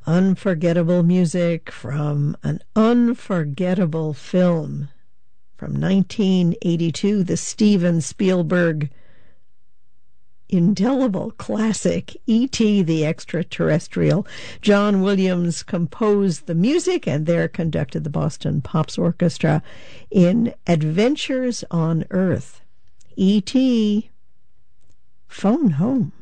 Unforgettable music from an unforgettable film from 1982, the Steven Spielberg indelible classic, E.T. the Extraterrestrial. John Williams composed the music and there conducted the Boston Pops Orchestra in Adventures on Earth. E.T. Phone Home.